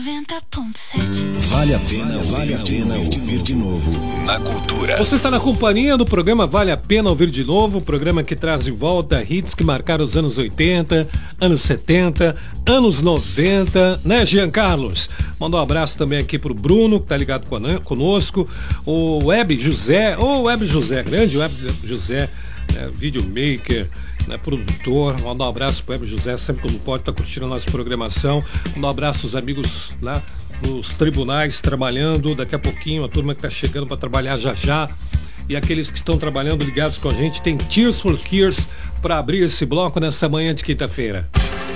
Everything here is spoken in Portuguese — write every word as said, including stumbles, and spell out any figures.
noventa ponto sete. Vale a pena, vale a pena ouvir de novo na Cultura. Você está na companhia do programa Vale a Pena Ouvir de Novo, programa que traz de volta hits que marcaram os anos oitenta, anos setenta, anos noventa, né, Jean Carlos? Manda um abraço também aqui pro Bruno, que tá ligado conosco, o Web José, ô Web José, grande Web José, né, videomaker, né, produtor. Manda um abraço pro Web José, sempre quando pode, tá curtindo a nossa programação. Manda um abraço aos amigos lá nos tribunais trabalhando, daqui a pouquinho a turma que tá chegando para trabalhar já já, e aqueles que estão trabalhando ligados com a gente. Tem Tears for Fears para abrir esse bloco nessa manhã de quinta-feira.